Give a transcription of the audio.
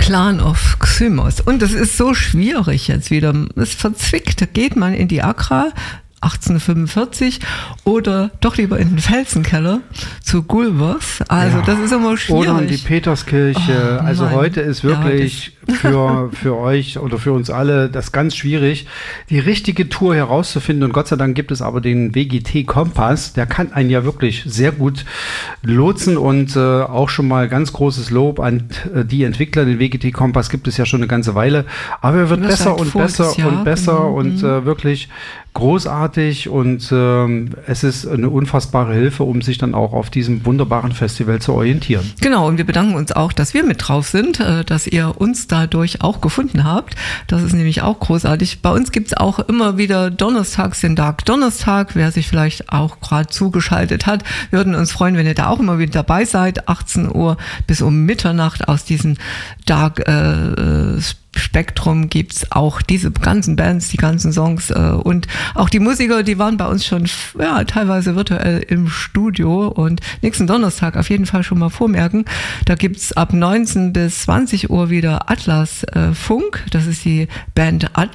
Clan of Xynos. Und es ist so schwierig jetzt wieder. Es verzwickt. Geht man in die Accra 1845 oder doch lieber in den Felsenkeller zu Gulvers. Also das ist immer schwierig. Oder in die Peterskirche. Also heute ist wirklich für euch oder für uns alle das ganz schwierig, die richtige Tour herauszufinden. Und Gott sei Dank gibt es aber den WGT-Kompass. Der kann einen ja wirklich sehr gut lotsen und auch schon mal ganz großes Lob an die Entwickler. Den WGT-Kompass gibt es ja schon eine ganze Weile. Aber er wird besser und besser und besser und wirklich großartig und es ist eine unfassbare Hilfe, um sich dann auch auf diesem wunderbaren Festival zu orientieren. Genau, und wir bedanken uns auch, dass wir mit drauf sind, dass ihr uns dadurch auch gefunden habt. Das ist nämlich auch großartig. Bei uns gibt's auch immer wieder donnerstags den Dark Donnerstag, wer sich vielleicht auch gerade zugeschaltet hat. Wir würden uns freuen, wenn ihr da auch immer wieder dabei seid, 18 Uhr bis um Mitternacht aus diesem Dark Spektrum gibt's auch diese ganzen Bands, die ganzen Songs und auch die Musiker, die waren bei uns schon teilweise virtuell im Studio und nächsten Donnerstag auf jeden Fall schon mal vormerken. Da gibt's ab 19 bis 20 Uhr wieder Atlas Funk, das ist die Band